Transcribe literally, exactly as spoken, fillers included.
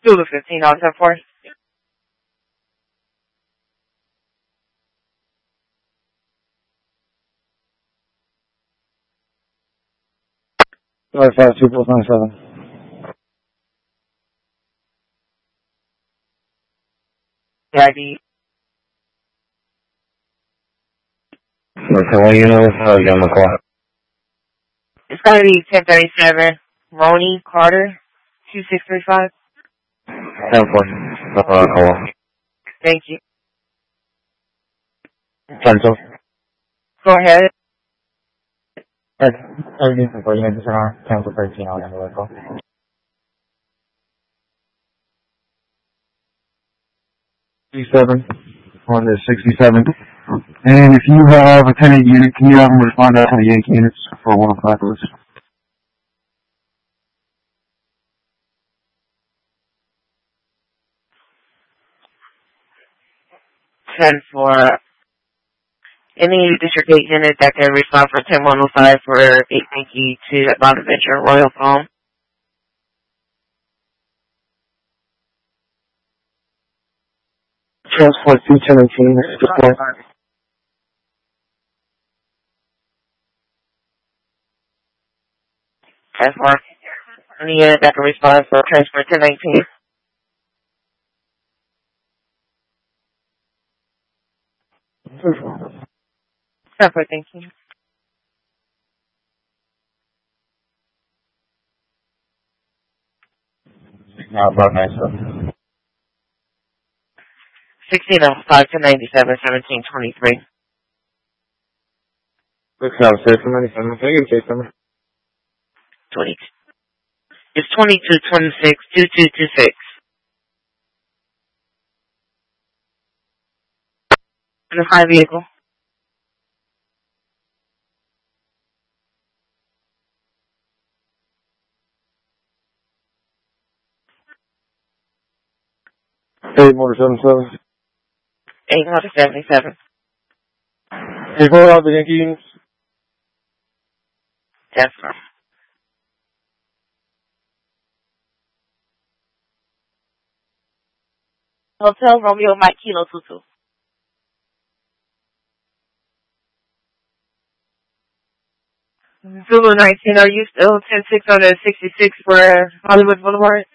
Zulu fifteen dollars at four. Five five two four nine seven. I D. Okay, well, you know, I'll give him a call. It's gonna be ten thirty-seven. Ronnie Carter, two six three five. ten four. Uh, call. Thank you. Cancel. Go ahead. Okay. Everything's for you. Just an hour. Cancel thirteen. I'll handle that call. sixty-seven. On the sixty-seven. And if you have a tenant unit, can you have them respond out to the Yankee units for one o'clock, please? ten for any district eight unit that can respond for ten one oh five for eight Yankee to Bonaventure Royal Palm. Transport two seventeen. ten for any unit that can respond for transport ten nineteen. ten for, thank you. Now, about myself. sixteen oh five to ninety-seven, seventeen twenty-three. Six out of six, ninety-seven. Can I get a case number? twenty-two. It's twenty-two twenty-six, two two two six. And the high vehicle. Eight motor seven seven. eight hundred seventy-seven. Hey, pull out the Yankee units. That's right. Hotel Romeo Mike Kilo Tutu. Zulu nineteen, are you still ten six sixty-six for Hollywood Boulevard?